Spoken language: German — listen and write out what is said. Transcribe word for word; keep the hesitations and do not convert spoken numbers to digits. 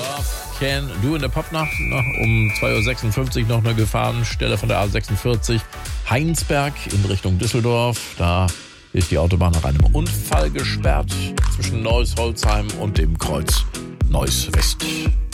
Love Can Do in der Popnacht. Noch um zwei Uhr sechsundfünfzig noch eine Gefahrenstelle von der A sechsundvierzig. Heinsberg in Richtung Düsseldorf. Da ist die Autobahn nach einem Unfall gesperrt zwischen Neuss-Holzheim und dem Kreuz Neuss West.